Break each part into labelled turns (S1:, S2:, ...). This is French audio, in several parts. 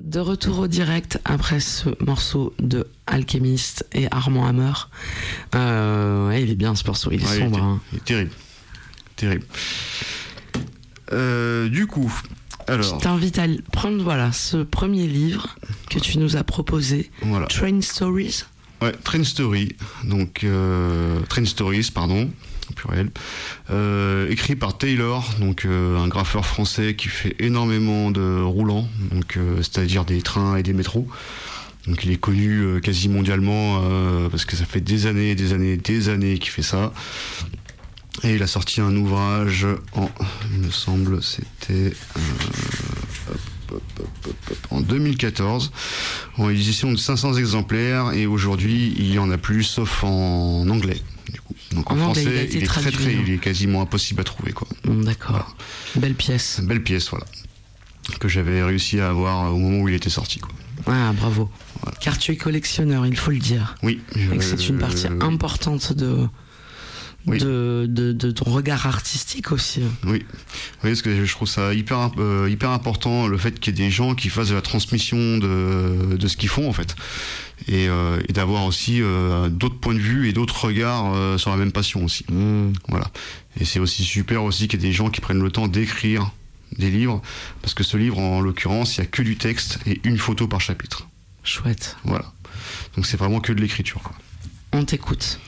S1: De retour au direct après ce morceau de Alchemist et Armand Hammer. Ouais, il est bien ce morceau, il est sombre.
S2: Il est terrible. Terrible. Du coup, alors.
S1: Je t'invite à prendre ce premier livre que tu nous as proposé.
S2: Voilà.
S1: Train Stories.
S2: Ouais, Train Stories, Train Stories, pardon, au pluriel, écrit par Taylor, un graffeur français qui fait énormément de roulants, c'est-à-dire des trains et des métros. Donc il est connu quasi mondialement parce que ça fait des années qu'il fait ça. Et il a sorti un ouvrage il me semble, c'était en 2014, en édition de 500 exemplaires, et aujourd'hui il y en a plus, sauf en anglais. Du coup. Donc en français, il est traduit, il est quasiment impossible à trouver, quoi.
S1: D'accord. Voilà. Belle pièce, voilà,
S2: que j'avais réussi à avoir au moment où il était sorti, quoi.
S1: Ah, bravo. Voilà. Car tu es collectionneur, il faut le dire.
S2: Oui.
S1: Et que c'est une partie importante de ton regard artistique aussi.
S2: Oui, parce que je trouve ça hyper important, le fait qu'il y ait des gens qui fassent de la transmission de ce qu'ils font, en fait, et d'avoir aussi d'autres points de vue et d'autres regards sur la même passion aussi. Voilà. Et c'est aussi super aussi qu'il y ait des gens qui prennent le temps d'écrire des livres, parce que ce livre, en l'occurrence, il n'y a que du texte et une photo par chapitre.
S1: Chouette.
S2: Voilà. Donc c'est vraiment que de l'écriture, quoi.
S1: On t'écoute.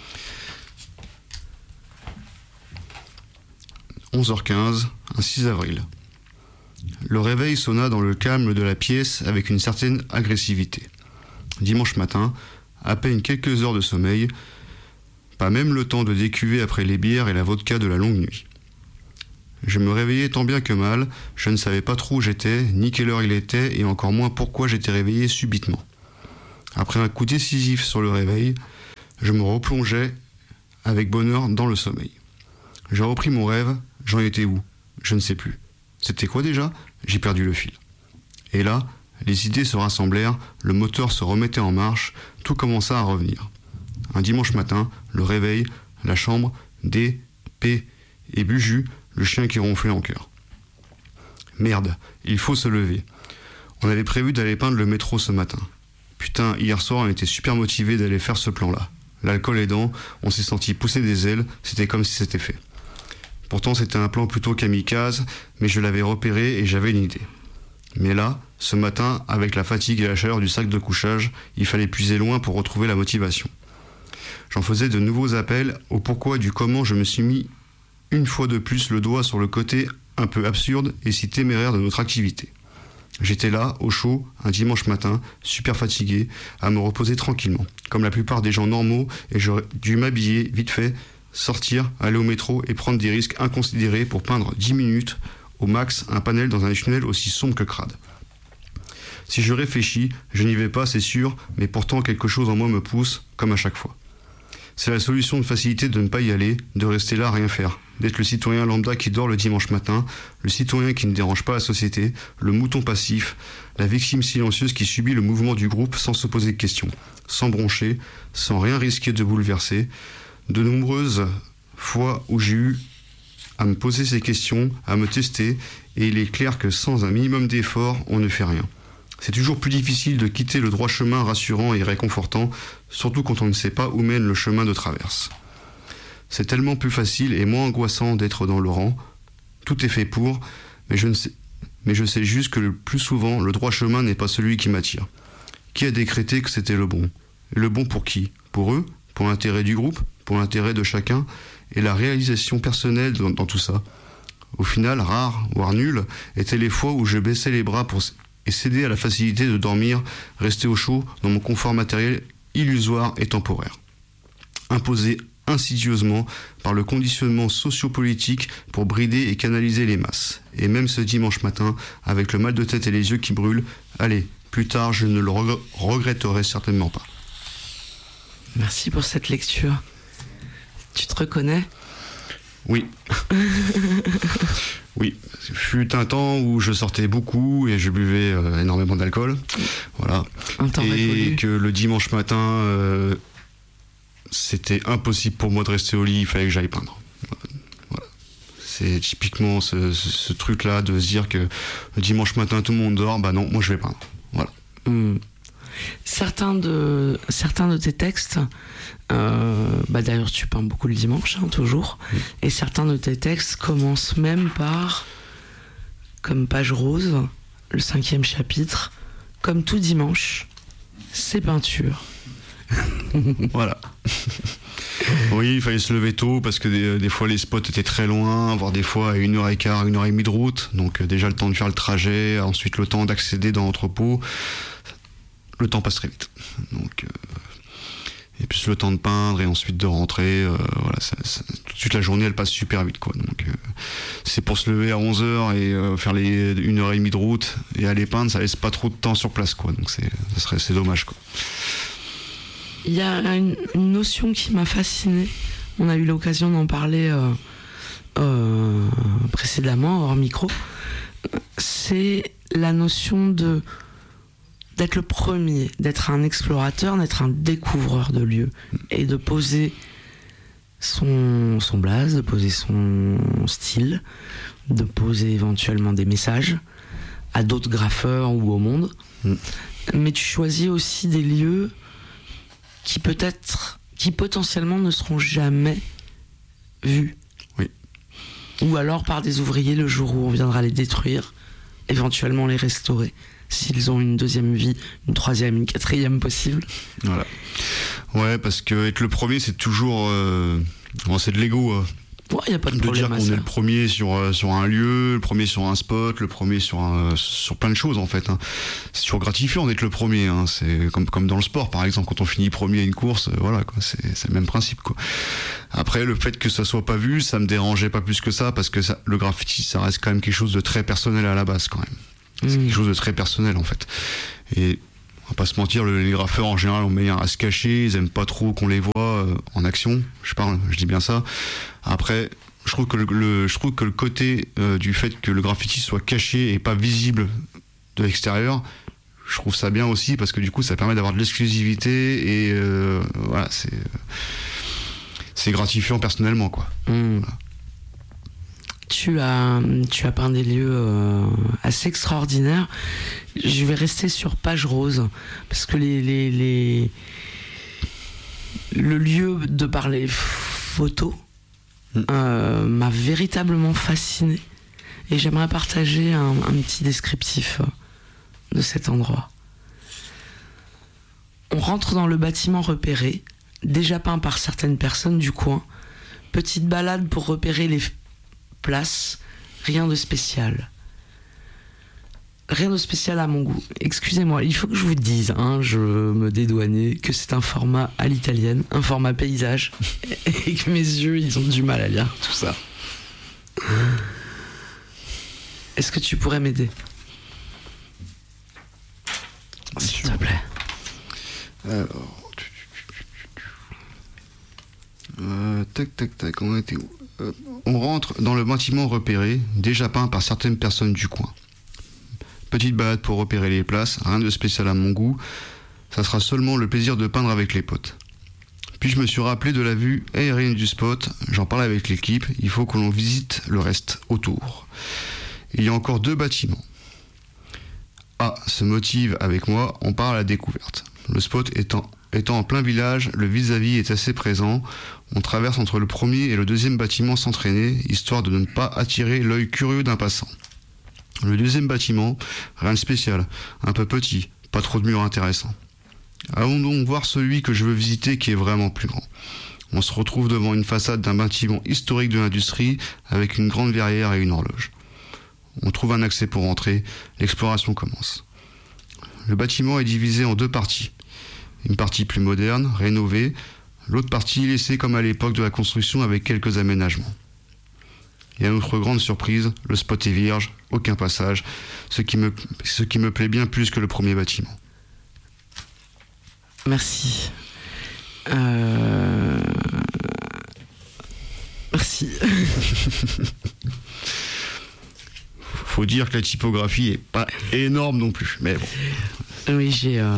S2: 11h15, un 6 avril. Le réveil sonna dans le calme de la pièce avec une certaine agressivité. Dimanche matin, à peine quelques heures de sommeil, pas même le temps de décuver après les bières et la vodka de la longue nuit. Je me réveillais tant bien que mal, je ne savais pas trop où j'étais, ni quelle heure il était, et encore moins pourquoi j'étais réveillé subitement. Après un coup décisif sur le réveil, je me replongeais avec bonheur dans le sommeil. J'ai repris mon rêve, j'en étais où ? Je ne sais plus. C'était quoi déjà ? J'ai perdu le fil. Et là, les idées se rassemblèrent, le moteur se remettait en marche, tout commença à revenir. Un dimanche matin, le réveil, la chambre, D, P et Buju, le chien qui ronflait en chœur. Merde, il faut se lever. On avait prévu d'aller peindre le métro ce matin. Putain, hier soir on était super motivés d'aller faire ce plan-là. L'alcool aidant, on s'est senti pousser des ailes, c'était comme si c'était fait. Pourtant, c'était un plan plutôt kamikaze, mais je l'avais repéré et j'avais une idée. Mais là, ce matin, avec la fatigue et la chaleur du sac de couchage, il fallait puiser loin pour retrouver la motivation. J'en faisais de nouveaux appels au pourquoi et du comment je me suis mis une fois de plus le doigt sur le côté un peu absurde et si téméraire de notre activité. J'étais là, au chaud, un dimanche matin, super fatigué, à me reposer tranquillement, comme la plupart des gens normaux, et j'aurais dû m'habiller vite fait, sortir, aller au métro et prendre des risques inconsidérés pour peindre 10 minutes au max un panel dans un tunnel aussi sombre que crade. Si je réfléchis, je n'y vais pas, c'est sûr, mais pourtant quelque chose en moi me pousse, comme à chaque fois. C'est la solution de facilité de ne pas y aller, de rester là à rien faire, d'être le citoyen lambda qui dort le dimanche matin, le citoyen qui ne dérange pas la société, le mouton passif, la victime silencieuse qui subit le mouvement du groupe sans se poser de questions, sans broncher, sans rien risquer de bouleverser. De nombreuses fois où j'ai eu à me poser ces questions, à me tester, et il est clair que sans un minimum d'effort, on ne fait rien. C'est toujours plus difficile de quitter le droit chemin rassurant et réconfortant, surtout quand on ne sait pas où mène le chemin de traverse. C'est tellement plus facile et moins angoissant d'être dans le rang. Tout est fait pour, mais je sais juste que le plus souvent, le droit chemin n'est pas celui qui m'attire. Qui a décrété que c'était le bon ? Et le bon pour qui ? Pour eux ? Pour l'intérêt du groupe ? Pour l'intérêt de chacun ? Et la réalisation personnelle dans tout ça ? Au final, rares, voire nulles, étaient les fois où je baissais les bras et cédais à la facilité de dormir, rester au chaud dans mon confort matériel illusoire et temporaire. Imposé insidieusement par le conditionnement sociopolitique pour brider et canaliser les masses. Et même ce dimanche matin, avec le mal de tête et les yeux qui brûlent, allez, plus tard je ne le regretterai certainement pas.
S1: Merci pour cette lecture. Tu te reconnais ?
S2: Oui. Oui. Fut un temps où je sortais beaucoup et je buvais énormément d'alcool. Voilà. Et que le dimanche matin, c'était impossible pour moi de rester au lit, il fallait que j'aille peindre. Voilà. C'est typiquement ce truc-là de se dire que le dimanche matin tout le monde dort, bah non, moi je vais peindre. Voilà.
S1: Certains de tes textes, d'ailleurs tu peins beaucoup le dimanche, toujours, et certains de tes textes commencent même par, comme Page Rose, le 5e chapitre, comme tout dimanche, c'est peinture.
S2: Voilà. Oui, il fallait se lever tôt parce que des fois les spots étaient très loin, voire des fois à 1h15, 1h30 de route. Donc déjà le temps de faire le trajet, ensuite le temps d'accéder dans l'entrepôt. Le temps passe très vite. Donc, et puis le temps de peindre et ensuite de rentrer. Voilà, tout de suite la journée elle passe super vite, quoi. Donc c'est pour se lever à 11h et faire les 1h30 de route et aller peindre, ça laisse pas trop de temps sur place, quoi. Donc c'est dommage, quoi.
S1: Il y a une notion qui m'a fascinée. On a eu l'occasion d'en parler précédemment, hors micro. C'est la notion d'être le premier, d'être un explorateur, d'être un découvreur de lieux et de poser son blaze, de poser son style, de poser éventuellement des messages à d'autres graffeurs ou au monde. Mais tu choisis aussi des lieux qui potentiellement ne seront jamais vus.
S2: Oui.
S1: Ou alors par des ouvriers le jour où on viendra les détruire, éventuellement les restaurer, s'ils ont une deuxième vie, une troisième, une quatrième possible.
S2: Voilà. Ouais, parce que être le premier, c'est toujours... c'est de l'ego.
S1: Ouais, y a pas de problème
S2: dire qu'on est le premier sur un lieu, le premier sur un spot, le premier sur plein de choses, en fait. C'est toujours gratifiant d'être le premier. C'est comme dans le sport, par exemple, quand on finit premier à une course, voilà, quoi. C'est le même principe, quoi. Après, le fait que ça soit pas vu, ça me dérangeait pas plus que ça, parce que le graffiti, ça reste quand même quelque chose de très personnel à la base, quand même. C'est quelque chose de très personnel, en fait. Et on va pas se mentir, les graffeurs en général ont meilleur à se cacher, ils aiment pas trop qu'on les voit en action. Je dis bien ça. Après, je trouve que le côté du fait que le graffiti soit caché et pas visible de l'extérieur, je trouve ça bien aussi, parce que du coup ça permet d'avoir de l'exclusivité et voilà, c'est gratifiant personnellement, quoi. Voilà.
S1: Tu as peint des lieux assez extraordinaires. Je vais rester sur Page Rose parce que le lieu de par les photos m'a véritablement fasciné et j'aimerais partager un petit descriptif de cet endroit. On rentre dans le bâtiment repéré, déjà peint par certaines personnes du coin. Petite balade pour repérer les places, rien de spécial. Rien de spécial à mon goût. Excusez-moi, il faut que je vous dise, je me dédouanais, que c'est un format à l'italienne, un format paysage, et que mes yeux, ils ont du mal à lire tout ça. Est-ce que tu pourrais m'aider ? S'il te plaît.
S2: Alors... tac, on était où ? On rentre dans le bâtiment repéré, déjà peint par certaines personnes du coin. Petite balade pour repérer les places, rien de spécial à mon goût, ça sera seulement le plaisir de peindre avec les potes. Puis je me suis rappelé de la vue aérienne du spot, j'en parlais avec l'équipe, il faut que l'on visite le reste autour. Il y a encore 2 bâtiments. Se motive avec moi, on part à la découverte. Le spot étant en plein village, le vis-à-vis est assez présent. On traverse entre le premier et le deuxième bâtiment s'entraîner, histoire de ne pas attirer l'œil curieux d'un passant. Le deuxième bâtiment, rien de spécial, un peu petit, pas trop de murs intéressants. Allons donc voir celui que je veux visiter qui est vraiment plus grand. On se retrouve devant une façade d'un bâtiment historique de l'industrie avec une grande verrière et une horloge. On trouve un accès pour entrer, l'exploration commence. Le bâtiment est divisé en 2 parties. Une partie plus moderne, rénovée, l'autre partie laissée comme à l'époque de la construction avec quelques aménagements. Et à notre grande surprise, le spot est vierge, aucun passage, ce qui me plaît bien plus que le premier bâtiment.
S1: Merci. Merci.
S2: Faut dire que la typographie est pas énorme non plus, mais bon.
S1: Oui,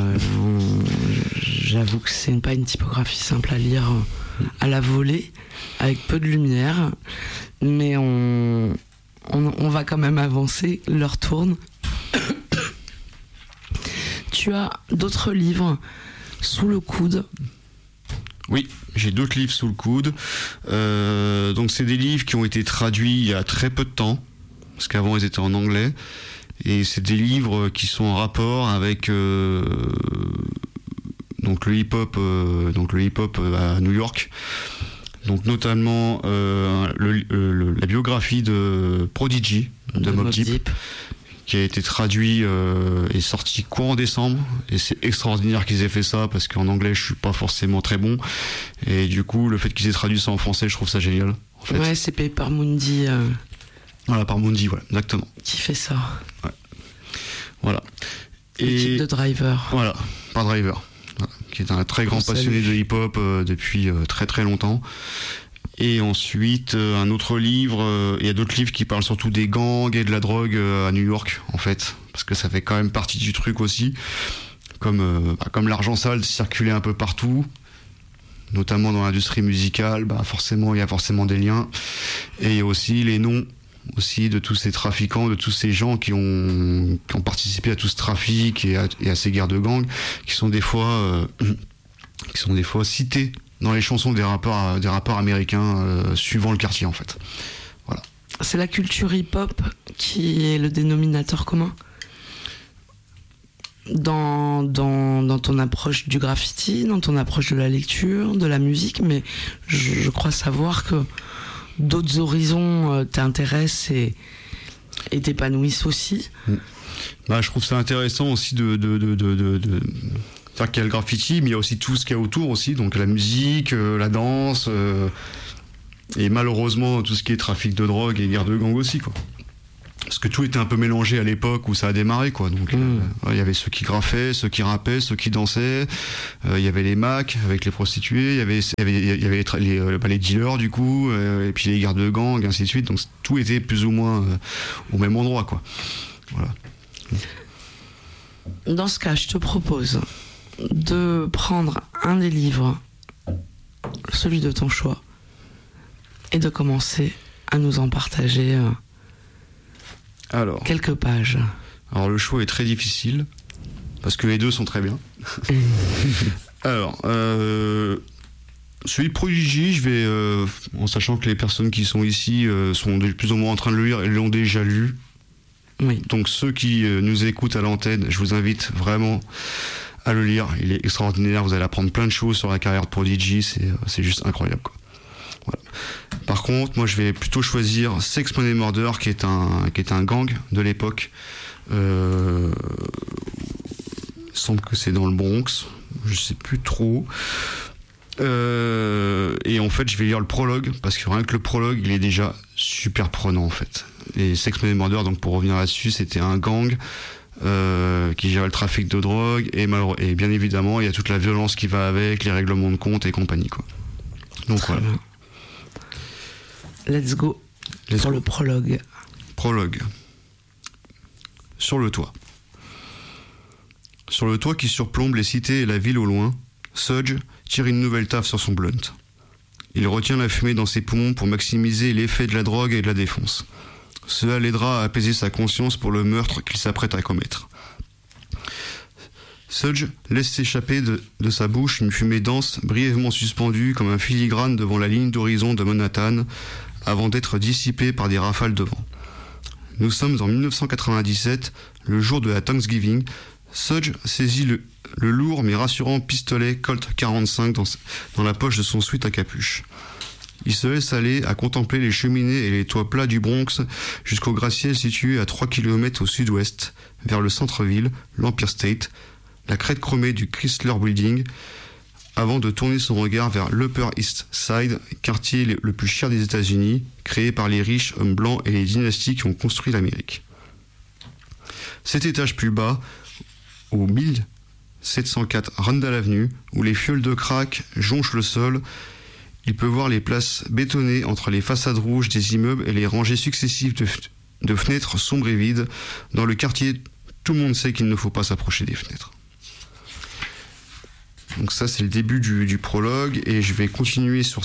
S1: j'avoue que c'est pas une typographie simple à lire à la volée, avec peu de lumière, mais on va quand même avancer. L'heure tourne. tu as d'autres livres sous le coude.
S2: Oui, j'ai d'autres livres sous le coude. Donc c'est des livres qui ont été traduits il y a très peu de temps, parce qu'avant ils étaient en anglais. Et c'est des livres qui sont en rapport avec donc le hip-hop à New York. Donc notamment la biographie de Prodigy de Mobb Deep, qui a été traduit et sorti courant décembre, et c'est extraordinaire qu'ils aient fait ça parce qu'en anglais je suis pas forcément très bon, et du coup le fait qu'ils aient traduit ça en français, je trouve ça génial en fait.
S1: Ouais, c'est payé par Mundi.
S2: Voilà, par Mundi, voilà, exactement.
S1: Qui fait ça.
S2: Ouais. Voilà.
S1: L'équipe de Driver.
S2: Voilà, par Driver, voilà, qui est un très grand passionné de hip-hop depuis très très longtemps. Et ensuite, un autre livre, il y a d'autres livres qui parlent surtout des gangs et de la drogue à New York, en fait, parce que ça fait quand même partie du truc aussi. Comme l'argent sale circulait un peu partout, notamment dans l'industrie musicale, forcément, il y a forcément des liens. Et il y a aussi les noms aussi de tous ces trafiquants, de tous ces gens qui ont participé à tout ce trafic et à ces guerres de gangs, qui sont des fois cités dans les chansons des rappeurs américains suivant le quartier, en fait. Voilà.
S1: C'est la culture hip-hop qui est le dénominateur commun dans ton approche du graffiti, dans ton approche de la lecture, de la musique, mais je crois savoir que d'autres horizons t'intéressent et t'épanouissent aussi.
S2: Je trouve ça intéressant aussi c'est-à-dire qu'il y a le graffiti, mais il y a aussi tout ce qu'il y a autour aussi, donc la musique, la danse, et malheureusement tout ce qui est trafic de drogue et guerre de gang aussi, quoi. Parce que tout était un peu mélangé à l'époque où ça a démarré, quoi. Donc il y avait ceux qui graffaient, ceux qui rappaient, ceux qui dansaient, il y avait les macs avec les prostituées, il y avait les dealers du coup, et puis les guerres de gang, et ainsi de suite. Donc tout était plus ou moins au même endroit, quoi. Voilà.
S1: Dans ce cas, je te propose de prendre un des livres, celui de ton choix, et de commencer à nous en partager quelques pages.
S2: Alors le choix est très difficile, parce que les deux sont très bien. Alors, celui de Prodigy, je vais, en sachant que les personnes qui sont ici sont plus ou moins en train de le lire et l'ont déjà lu.
S1: Oui.
S2: Donc ceux qui nous écoutent à l'antenne, je vous invite vraiment à le lire. Il est extraordinaire, vous allez apprendre plein de choses sur la carrière de Prodigy, c'est juste incroyable, quoi. Voilà. Par contre, moi je vais plutôt choisir Sex Money Murder, qui est un gang de l'époque. Il semble que c'est dans le Bronx, je sais plus trop. Et en fait, je vais lire le prologue, parce que rien que le prologue, il est déjà super prenant, en fait. Et Sex Money Murder, donc pour revenir là-dessus, c'était un gang qui gérait le trafic de drogue, et bien évidemment, il y a toute la violence qui va avec, les règlements de compte et compagnie, quoi. Donc voilà.
S1: Let's go pour le prologue.
S2: Prologue. Sur le toit. Sur le toit qui surplombe les cités et la ville au loin, Sudge tire une nouvelle taffe sur son blunt. Il retient la fumée dans ses poumons pour maximiser l'effet de la drogue et de la défonce. Cela l'aidera à apaiser sa conscience pour le meurtre qu'il s'apprête à commettre. Sudge laisse s'échapper de sa bouche une fumée dense, brièvement suspendue comme un filigrane devant la ligne d'horizon de Manhattan, avant d'être dissipée par des rafales de vent. Nous sommes en 1997, le jour de la Thanksgiving. Sudge saisit le lourd mais rassurant pistolet Colt 45 dans la poche de son sweat à capuche. Il se laisse aller à contempler les cheminées et les toits plats du Bronx jusqu'au gratte-ciel situé à 3 km au sud-ouest, vers le centre-ville, l'Empire State, la crête chromée du Chrysler Building, avant de tourner son regard vers l'Upper East Side, quartier le plus cher des États-Unis, créé par les riches hommes blancs et les dynasties qui ont construit l'Amérique. 7 étages plus bas, au 1704 Randall Avenue, où les fioles de crack jonchent le sol, il peut voir les places bétonnées entre les façades rouges des immeubles et les rangées successives de fenêtres sombres et vides. Dans le quartier, tout le monde sait qu'il ne faut pas s'approcher des fenêtres. Donc ça, c'est le début du prologue, et je vais continuer sur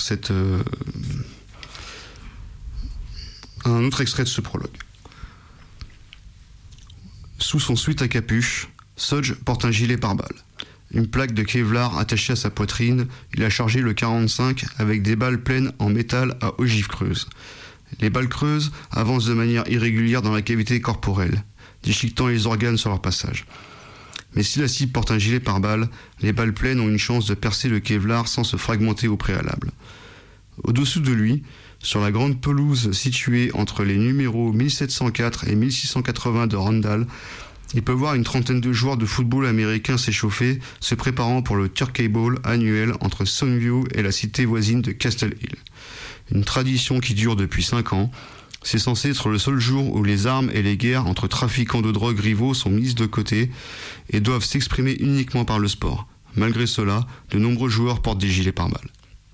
S2: un autre extrait de ce prologue. Sous son sweat à capuche, Sudge porte un gilet pare-balles. Une plaque de Kevlar attachée à sa poitrine, il a chargé le 45 avec des balles pleines en métal à ogive creuse. Les balles creuses avancent de manière irrégulière dans la cavité corporelle, déchiquetant les organes sur leur passage. Mais si la cible porte un gilet pare-balles, les balles pleines ont une chance de percer le Kevlar sans se fragmenter au préalable. Au-dessous de lui, sur la grande pelouse située entre les numéros 1704 et 1680 de Randall, il peut voir une trentaine de joueurs de football américain s'échauffer, se préparant pour le Turkey Bowl annuel entre Sunview et la cité voisine de Castle Hill. Une tradition qui dure depuis 5 ans. C'est censé être le seul jour où les armes et les guerres entre trafiquants de drogue rivaux sont mises de côté et doivent s'exprimer uniquement par le sport. Malgré cela, de nombreux joueurs portent des gilets pare-balles.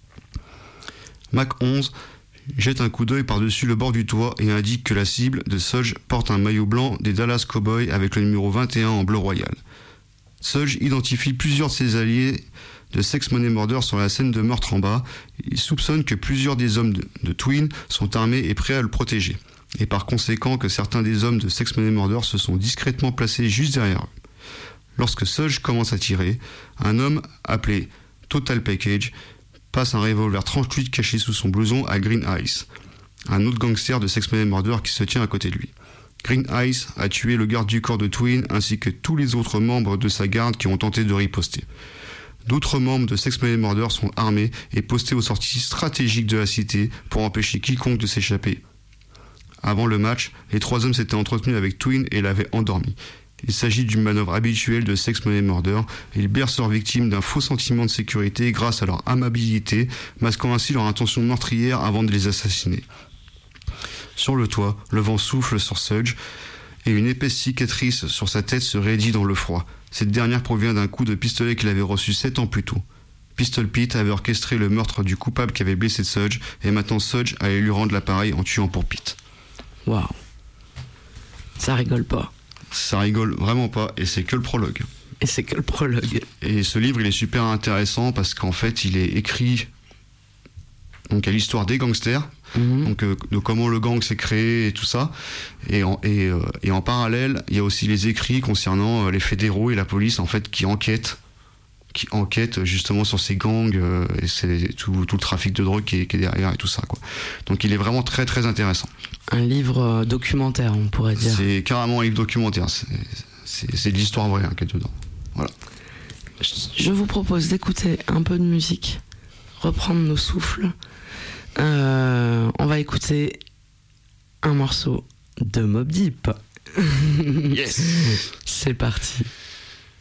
S2: Mac 11 jette un coup d'œil par-dessus le bord du toit et indique que la cible de Sudge porte un maillot blanc des Dallas Cowboys avec le numéro 21 en bleu royal. Sudge identifie plusieurs de ses alliés de Sex Money Murder sur la scène de meurtre en bas. Il soupçonne que plusieurs des hommes de Twin sont armés et prêts à le protéger, et par conséquent que certains des hommes de Sex Money Murder se sont discrètement placés juste derrière eux. Lorsque Sudge commence à tirer, un homme appelé Total Package passe un revolver 38 caché sous son blouson à Green Ice, un autre gangster de Sex Money Murder qui se tient à côté de lui. Green Ice a tué le garde du corps de Twin ainsi que tous les autres membres de sa garde qui ont tenté de riposter. D'autres membres de Sex Money Murder sont armés et postés aux sorties stratégiques de la cité pour empêcher quiconque de s'échapper. Avant le match, les 3 hommes s'étaient entretenus avec Twin et l'avaient endormi. Il s'agit d'une manœuvre habituelle de Sex Money Murder. Ils bercent leurs victimes d'un faux sentiment de sécurité grâce à leur amabilité, masquant ainsi leur intention meurtrière avant de les assassiner. Sur le toit, le vent souffle sur Sudge et une épaisse cicatrice sur sa tête se raidit dans le froid. Cette dernière provient d'un coup de pistolet qu'il avait reçu 7 ans plus tôt. Pistol Pete avait orchestré le meurtre du coupable qui avait blessé Sudge et maintenant Sudge allait lui rendre l'appareil en tuant pour Pete.
S1: Waouh. Ça rigole pas.
S2: Ça rigole vraiment pas, et c'est que le prologue.
S1: Et c'est que le prologue.
S2: Et ce livre, il est super intéressant parce qu'en fait, il est écrit donc à l'histoire des gangsters, donc de comment le gang s'est créé et tout ça. Et en parallèle, il y a aussi les écrits concernant les fédéraux et la police en fait qui enquêtent justement sur ces gangs et c'est tout le trafic de drogue qui est derrière et tout ça quoi. Donc il est vraiment très très intéressant.
S1: Un livre documentaire, on pourrait dire.
S2: C'est carrément un livre documentaire. C'est de l'histoire vraie qui est dedans. Voilà.
S1: Je vous propose d'écouter un peu de musique, reprendre nos souffles. On va écouter un morceau de Mobb Deep.
S2: Yes.
S1: C'est parti.